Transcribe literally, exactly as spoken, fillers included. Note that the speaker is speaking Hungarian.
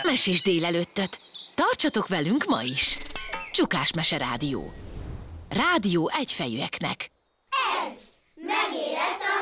mesés délelőttöt. Tartsatok velünk ma is! Csukás Mese Rádió. Rádió egyfejűeknek. Egy! Megérett a